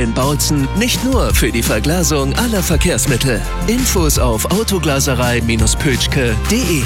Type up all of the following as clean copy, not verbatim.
in Bautzen nicht nur für die Verglasung aller Verkehrsmittel. Infos auf autoglaserei-pötschke.de.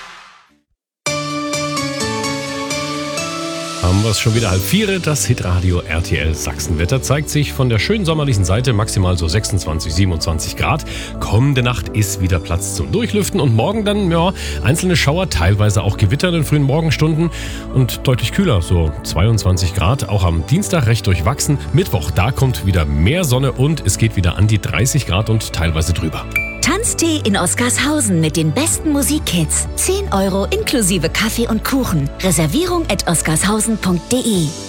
Haben wir es schon wieder 3:30, das Hitradio RTL Sachsenwetter zeigt sich von der schönen sommerlichen Seite, maximal so 26, 27 Grad. Kommende Nacht ist wieder Platz zum Durchlüften und morgen dann, einzelne Schauer, teilweise auch Gewitter in den frühen Morgenstunden und deutlich kühler, so 22 Grad. Auch am Dienstag recht durchwachsen. Mittwoch, da kommt wieder mehr Sonne und es geht wieder an die 30 Grad und teilweise drüber. Tanztee in Oskarshausen mit den besten Musikhits. 10 € inklusive Kaffee und Kuchen. Reservierung @oskarshausen.de.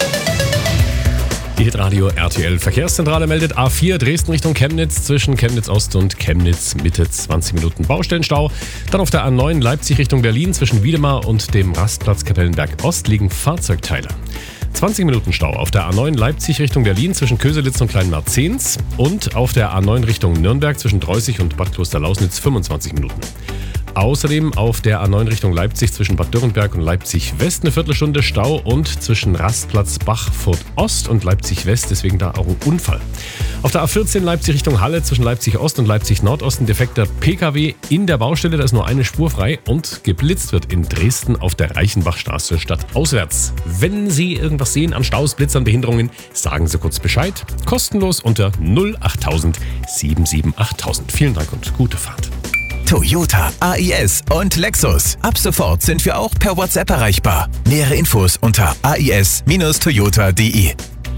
Die Hitradio RTL Verkehrszentrale meldet A4 Dresden Richtung Chemnitz zwischen Chemnitz Ost und Chemnitz Mitte 20 Minuten Baustellenstau. Dann auf der A9 Leipzig Richtung Berlin zwischen Wiedemar und dem Rastplatz Kapellenberg Ost liegen Fahrzeugteile. 20 Minuten Stau auf der A9 Leipzig Richtung Berlin zwischen Köselitz und Kleinmarzens und auf der A9 Richtung Nürnberg zwischen Dreußig und Bad Klosterlausnitz 25 Minuten. Außerdem auf der A9 Richtung Leipzig zwischen Bad Dürrenberg und Leipzig West eine Viertelstunde Stau und zwischen Rastplatz Bachfurt Ost und Leipzig West, deswegen da auch ein Unfall. Auf der A14 Leipzig Richtung Halle zwischen Leipzig Ost und Leipzig Nordost ein defekter PKW in der Baustelle, da ist nur eine Spur frei und geblitzt wird in Dresden auf der Reichenbachstraße stadtauswärts. Wenn Sie irgendwas sehen an Staus, Blitzern, Behinderungen, sagen Sie kurz Bescheid. Kostenlos unter 08000 77 8000. Vielen Dank und gute Fahrt. Toyota, AIS und Lexus. Ab sofort sind wir auch per WhatsApp erreichbar. Nähere Infos unter ais-toyota.de.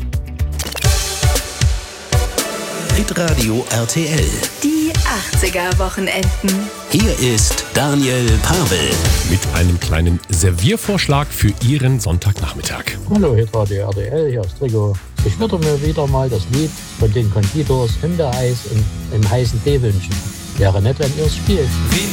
Hitradio RTL. Die 80er-Wochenenden. Hier ist Daniel Pavel. Mit einem kleinen Serviervorschlag für Ihren Sonntagnachmittag. Hallo, Hitradio RTL, hier ist Trigo. Ich würde mir wieder mal das Lied von den Konditors Himbeereis im heißen Tee wünschen. Wäre nett, wenn ihr es spielt.